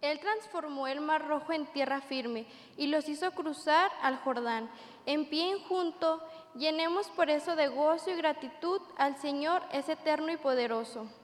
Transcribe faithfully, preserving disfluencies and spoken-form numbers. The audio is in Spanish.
Él transformó el mar rojo en tierra firme y los hizo cruzar al Jordán. En pie junto, llenemos por eso de gozo y gratitud al Señor es eterno y poderoso.